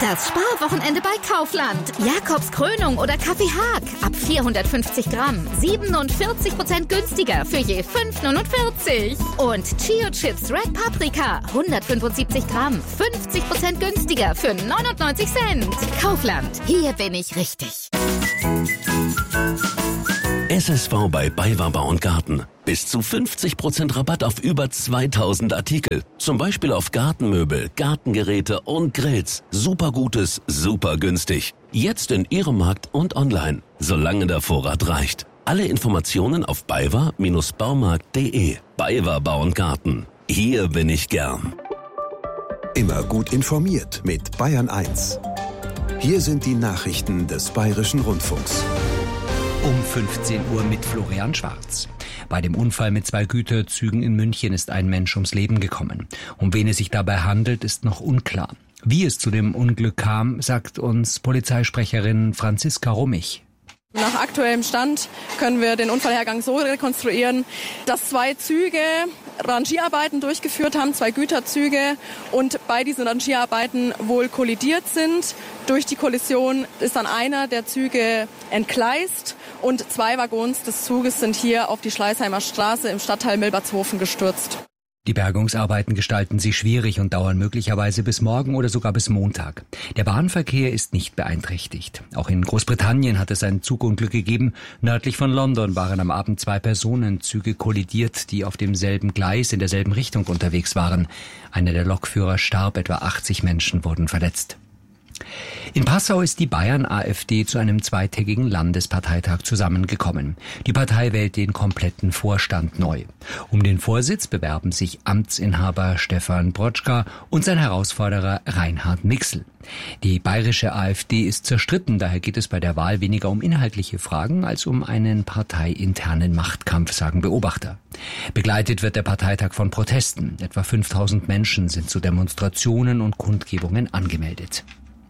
Das Sparwochenende bei Kaufland. Jakobs Krönung oder Kaffee Haag. Ab 450 Gramm. 47% günstiger für je 5,49. Und Chio Chips Red Paprika. 175 Gramm. 50% günstiger für 99 Cent. Kaufland. Hier bin ich richtig. SSV bei BayWa Bau und Garten. Bis zu 50% Rabatt auf über 2000 Artikel. Zum Beispiel auf Gartenmöbel, Gartengeräte und Grills. Super Gutes, super günstig. Jetzt in Ihrem Markt und online. Solange der Vorrat reicht. Alle Informationen auf baywa-baumarkt.de. BayWa Bau und Garten. Hier bin ich gern. Immer gut informiert mit Bayern 1. Hier sind die Nachrichten des Bayerischen Rundfunks. Um 15 Uhr mit Florian Schwarz. Bei dem Unfall mit 2 Güterzügen in München ist ein Mensch ums Leben gekommen. Um wen es sich dabei handelt, ist noch unklar. Wie es zu dem Unglück kam, sagt uns Polizeisprecherin Franziska Rummich. Nach aktuellem Stand können wir den Unfallhergang so rekonstruieren, dass 2 Züge Rangierarbeiten durchgeführt haben, 2 Güterzüge, und bei diesen Rangierarbeiten wohl kollidiert sind. Durch die Kollision ist dann einer der Züge entgleist und 2 Waggons des Zuges sind hier auf die Schleißheimer Straße im Stadtteil Milbertshofen gestürzt. Die Bergungsarbeiten gestalten sich schwierig und dauern möglicherweise bis morgen oder sogar bis Montag. Der Bahnverkehr ist nicht beeinträchtigt. Auch in Großbritannien hat es ein Zugunglück gegeben. Nördlich von London waren am Abend 2 Personenzüge kollidiert, die auf demselben Gleis in derselben Richtung unterwegs waren. Einer der Lokführer starb, etwa 80 Menschen wurden verletzt. In Passau ist die Bayern-AfD zu einem zweitägigen Landesparteitag zusammengekommen. Die Partei wählt den kompletten Vorstand neu. Um den Vorsitz bewerben sich Amtsinhaber Stefan Brotschka und sein Herausforderer Reinhard Mixel. Die bayerische AfD ist zerstritten, daher geht es bei der Wahl weniger um inhaltliche Fragen als um einen parteiinternen Machtkampf, sagen Beobachter. Begleitet wird der Parteitag von Protesten. Etwa 5000 Menschen sind zu Demonstrationen und Kundgebungen angemeldet.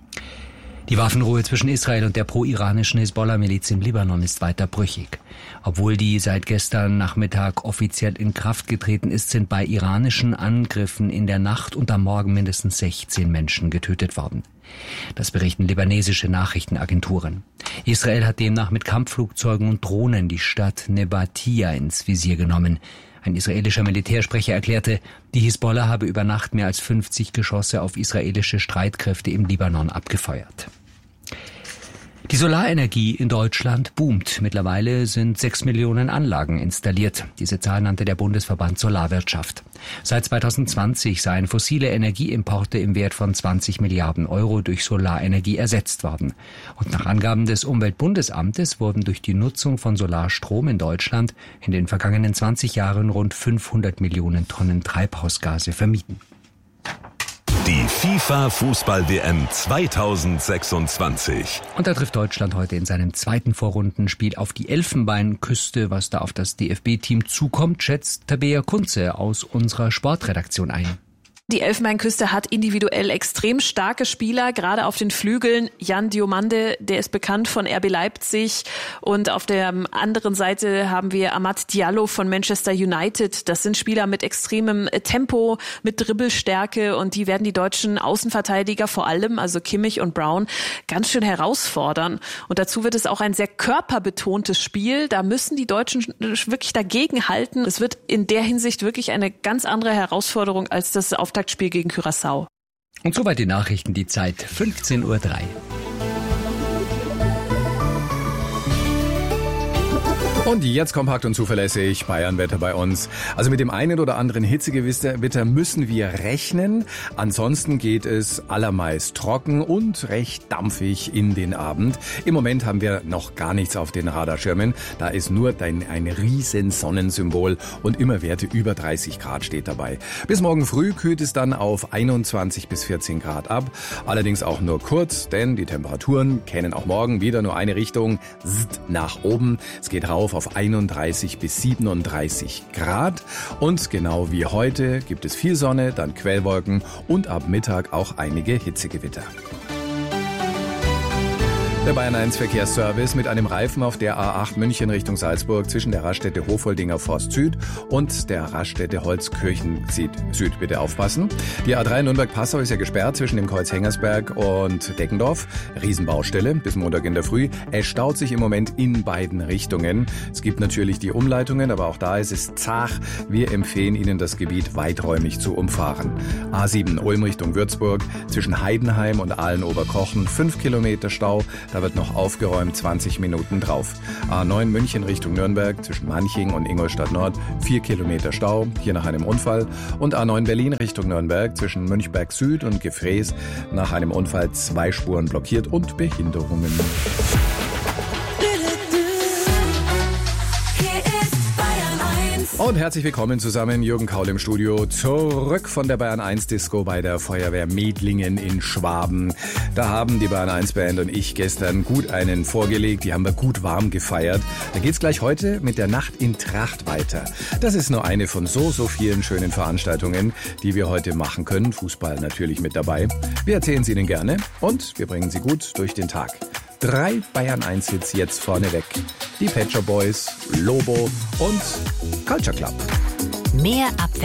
Die Waffenruhe zwischen Israel und der pro-iranischen Hisbollah-Miliz im Libanon ist weiter brüchig. Obwohl die seit gestern Nachmittag offiziell in Kraft getreten ist, sind bei iranischen Angriffen in der Nacht und am Morgen mindestens 16 Menschen getötet worden. Das berichten libanesische Nachrichtenagenturen. Israel hat demnach mit Kampfflugzeugen und Drohnen die Stadt Nebatia ins Visier genommen. Ein israelischer Militärsprecher erklärte, die Hisbollah habe über Nacht mehr als 50 Geschosse auf israelische Streitkräfte im Libanon abgefeuert. Die Solarenergie in Deutschland boomt. Mittlerweile sind 6 Millionen Anlagen installiert. Diese Zahl nannte der Bundesverband Solarwirtschaft. Seit 2020 seien fossile Energieimporte im Wert von 20 Milliarden Euro durch Solarenergie ersetzt worden. Und nach Angaben des Umweltbundesamtes wurden durch die Nutzung von Solarstrom in Deutschland in den vergangenen 20 Jahren rund 500 Millionen Tonnen Treibhausgase vermieden. Die FIFA-Fußball-WM 2026. Und da trifft Deutschland heute in seinem zweiten Vorrundenspiel auf die Elfenbeinküste. Was da auf das DFB-Team zukommt, schätzt Tabea Kunze aus unserer Sportredaktion ein. Die Elfenbeinküste hat individuell extrem starke Spieler, gerade auf den Flügeln. Jan Diomande, der ist bekannt von RB Leipzig. Und auf der anderen Seite haben wir Amad Diallo von Manchester United. Das sind Spieler mit extremem Tempo, mit Dribbelstärke. Und die werden die deutschen Außenverteidiger vor allem, also Kimmich und Brown, ganz schön herausfordern. Und dazu wird es auch ein sehr körperbetontes Spiel. Da müssen die Deutschen wirklich dagegen halten. Es wird in der Hinsicht wirklich eine ganz andere Herausforderung als das Auftaktspiel gegen Curaçao. Und soweit die Nachrichten, die Zeit 15:03 Uhr. Und jetzt kompakt und zuverlässig Bayern-Wetter bei uns. Also mit dem einen oder anderen Hitzegewitter müssen wir rechnen. Ansonsten geht es allermeist trocken und recht dampfig in den Abend. Im Moment haben wir noch gar nichts auf den Radarschirmen. Da ist nur ein riesen Sonnensymbol und immer Werte über 30 Grad steht dabei. Bis morgen früh kühlt es dann auf 21 bis 14 Grad ab. Allerdings auch nur kurz, denn die Temperaturen kennen auch morgen wieder nur eine Richtung, nach oben. Es geht rauf auf 31 bis 37 Grad. Und genau wie heute gibt es viel Sonne, dann Quellwolken und ab Mittag auch einige Hitzegewitter. Der Bayern 1 Verkehrsservice mit einem Reifen auf der A8 München Richtung Salzburg zwischen der Raststätte Hofoldinger Forst Süd und der Raststätte Holzkirchen Süd. Bitte aufpassen. Die A3 Nürnberg-Passau ist ja gesperrt zwischen dem Kreuz Hengersberg und Deckendorf. Riesenbaustelle bis Montag in der Früh. Es staut sich im Moment in beiden Richtungen. Es gibt natürlich die Umleitungen, aber auch da ist es zach. Wir empfehlen Ihnen, das Gebiet weiträumig zu umfahren. A7 Ulm Richtung Würzburg zwischen Heidenheim und Aalen-Oberkochen 5 Kilometer Stau. Da wird noch aufgeräumt, 20 Minuten drauf. A9 München Richtung Nürnberg zwischen Manching und Ingolstadt Nord 4 Kilometer Stau, hier nach einem Unfall. Und A9 Berlin Richtung Nürnberg zwischen Münchberg Süd und Gefrees nach einem Unfall 2 Spuren blockiert und Behinderungen. Und herzlich willkommen zusammen, Jürgen Kaul im Studio, zurück von der Bayern 1 Disco bei der Feuerwehr Medlingen in Schwaben. Da haben die Bayern 1 Band und ich gestern gut einen vorgelegt, die haben wir gut warm gefeiert. Da geht's gleich heute mit der Nacht in Tracht weiter. Das ist nur eine von so vielen schönen Veranstaltungen, die wir heute machen können. Fußball natürlich mit dabei. Wir erzählen sie Ihnen gerne und wir bringen sie gut durch den Tag. 3 Bayern 1 Hits jetzt vorneweg. Die Pet Shop Boys, Lobo und Culture Club. Mehr Abwechslung.